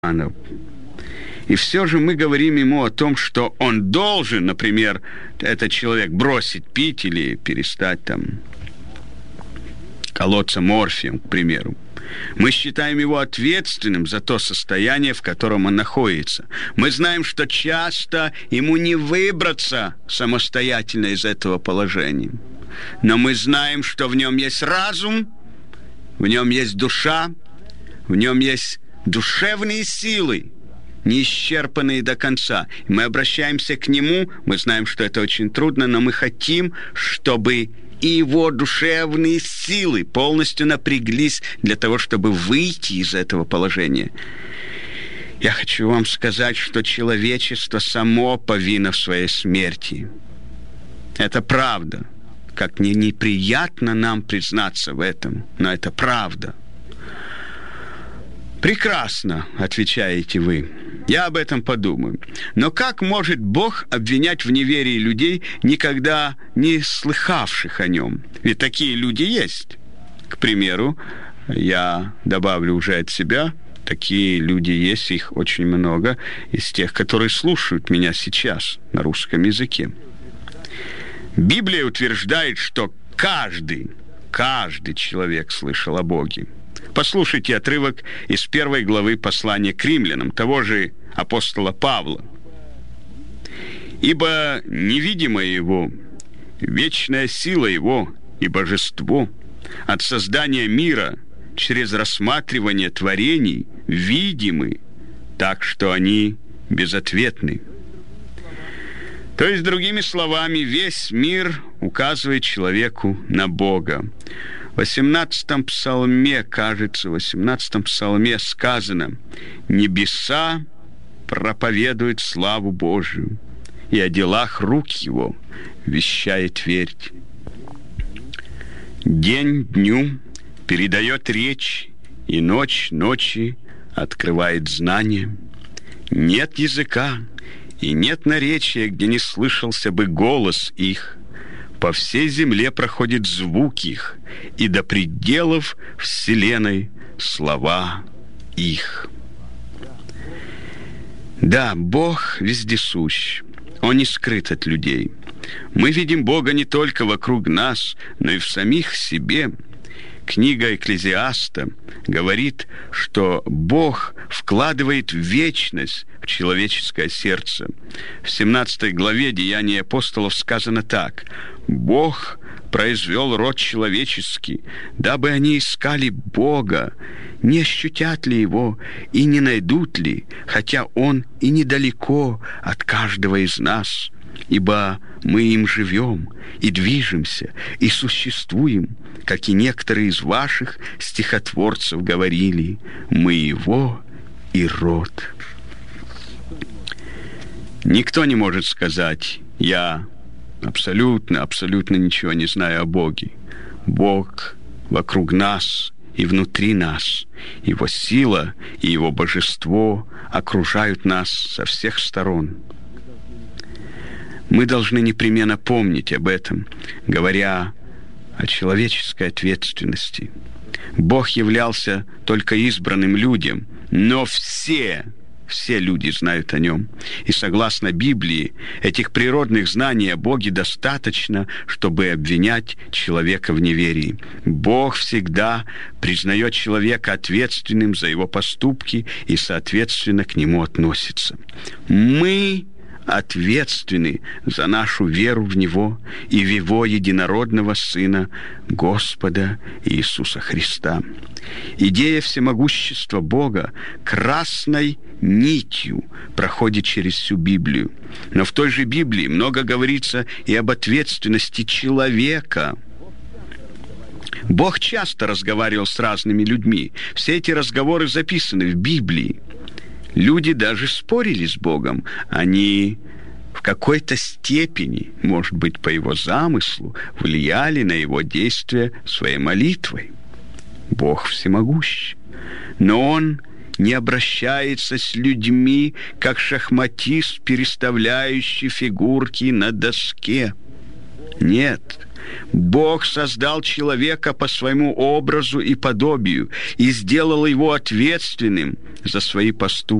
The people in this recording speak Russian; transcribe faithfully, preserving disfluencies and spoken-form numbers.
И все же мы говорим ему о том, что он должен, например, этот человек бросить пить или перестать там колоться морфием, к примеру. Мы считаем его ответственным за то состояние, в котором он находится. Мы знаем, что часто ему не выбраться самостоятельно из этого положения. Но мы знаем, что в нем есть разум, в нем есть душа, в нем есть душевные силы, не исчерпанные до конца. И мы обращаемся к нему, мы знаем, что это очень трудно, но мы хотим, чтобы и его душевные силы полностью напряглись для того, чтобы выйти из этого положения. Я хочу вам сказать, что человечество само повинно в своей смерти. Это правда. Как ни неприятно нам признаться в этом, но это правда. Прекрасно, отвечаете вы. Я об этом подумаю. Но как может Бог обвинять в неверии людей, никогда не слыхавших о нем? Ведь такие люди есть. К примеру, я добавлю уже от себя, такие люди есть, их очень много, из тех, которые слушают меня сейчас на русском языке. Библия утверждает, что каждый, каждый человек слышал о Боге. Послушайте отрывок из первой главы послания к римлянам, того же апостола Павла. «Ибо невидимое его, вечная сила его и божество от создания мира через рассматривание творений видимы, так что они безответны». То есть, другими словами, весь мир указывает человеку на Бога. В восемнадцатом псалме, кажется, в восемнадцатом псалме сказано: «Небеса проповедуют славу Божию, и о делах рук его вещает твердь. День дню передает речь, и ночь ночи открывает знание. Нет языка, и нет наречия, где не слышался бы голос их. По всей земле проходит звук их, и до пределов вселенной слова их». Да, Бог вездесущ, Он не скрыт от людей. Мы видим Бога не только вокруг нас, но и в самих себе. Книга Экклезиаста говорит, что Бог вкладывает вечность в человеческое сердце. В семнадцатой главе Деяний апостолов сказано так: «Бог произвел род человеческий, дабы они искали Бога, не ощутят ли Его и не найдут ли, хотя Он и недалеко от каждого из нас, ибо мы им живем и движемся и существуем, как и некоторые из ваших стихотворцев говорили, мы Его и род». Никто не может сказать: «Я абсолютно, абсолютно ничего не знаю о Боге». Бог вокруг нас и внутри нас. Его сила и Его божество окружают нас со всех сторон. Мы должны непременно помнить об этом, говоря о человеческой ответственности. Бог являлся только избранным людям, но все Все люди знают о Нем. И согласно Библии, этих природных знаний о Боге достаточно, чтобы обвинять человека в неверии. Бог всегда признает человека ответственным за его поступки и, соответственно, к нему относится. Мы ответственны за нашу веру в Него и в Его единородного Сына, Господа Иисуса Христа. Идея всемогущества Бога красной нитью проходит через всю Библию. Но в той же Библии много говорится и об ответственности человека. Бог часто разговаривал с разными людьми. Все эти разговоры записаны в Библии. Люди даже спорили с Богом. Они в какой-то степени, может быть, по Его замыслу, влияли на Его действия своей молитвой. Бог всемогущ. Но Он не обращается с людьми, как шахматист, переставляющий фигурки на доске. Нет, Бог создал человека по своему образу и подобию и сделал его ответственным за свои поступки.